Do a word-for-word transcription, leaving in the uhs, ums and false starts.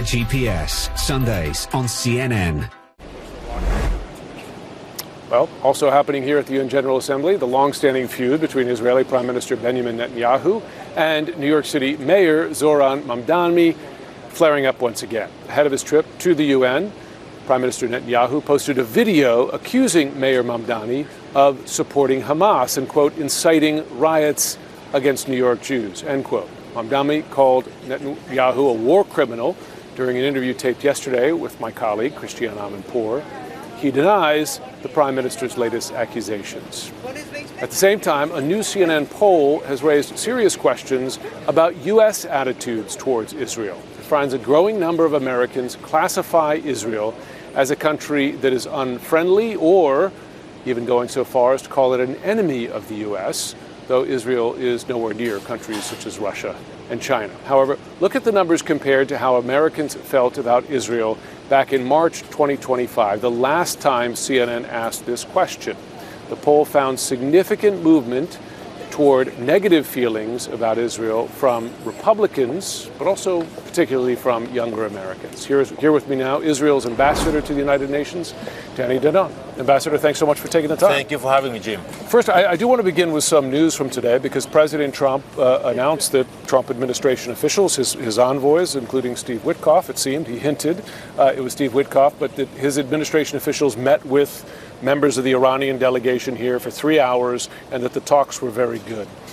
G P S, Sundays on C N N. Well, also happening here at the U N General Assembly, the long-standing feud between Israeli Prime Minister Benjamin Netanyahu and New York City Mayor Zohran Mamdani flaring up once again. Ahead of his trip to the U N, Prime Minister Netanyahu posted a video accusing Mayor Mamdani of supporting Hamas and, quote, inciting riots against New York Jews, end quote. Mamdani called Netanyahu a war criminal during an interview taped yesterday with my colleague, Christiane Amanpour. He denies the Prime Minister's latest accusations. At the same time, a new C N N poll has raised serious questions about U S attitudes towards Israel. It finds a growing number of Americans classify Israel as a country that is unfriendly or even going so far as to call it an enemy of the U S, though Israel is nowhere near countries such as Russia and China. However, look at the numbers compared to how Americans felt about Israel back in March twenty twenty-five, the last time C N N asked this question. The poll found significant movement toward negative feelings about Israel from Republicans, but also particularly from younger Americans. Here, is, here with me now, Israel's ambassador to the United Nations, Danny Danon. Ambassador, thanks so much for taking the time. Thank you for having me, Jim. First, I, I do want to begin with some news from today because President Trump uh, announced that Trump administration officials, his, his envoys, including Steve Witkoff, it seemed, he hinted uh, it was Steve Witkoff, but that his administration officials met with members of the Iranian delegation here for three hours and that the talks were very good.